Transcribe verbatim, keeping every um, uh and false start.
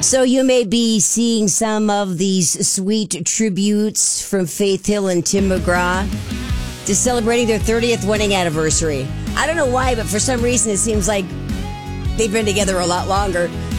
So you may be seeing some of these sweet tributes from Faith Hill and Tim McGraw to celebrating their thirtieth wedding anniversary. I don't know why, but for some reason it seems like they've been together a lot longer.